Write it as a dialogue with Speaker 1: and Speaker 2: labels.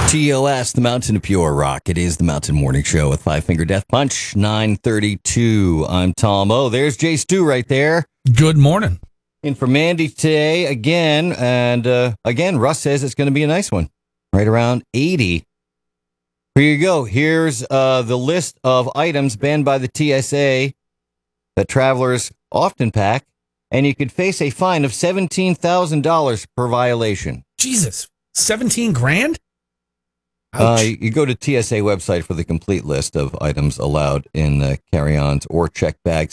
Speaker 1: TOS, the Mountain of Pure Rock. It is the Mountain Morning Show with Five Finger Death Punch, 9:32. I'm Tom O. There's Jay Stu right there.
Speaker 2: Good morning.
Speaker 1: In for Mandy today again. And again, Russ says it's going to be a nice one. Right around 80. Here you go. Here's the list of items banned by the TSA that travelers often pack. And you could face a fine of $17,000 per violation.
Speaker 2: Jesus, 17 grand?
Speaker 1: You go to TSA website for the complete list of items allowed in carry-ons or checked bags.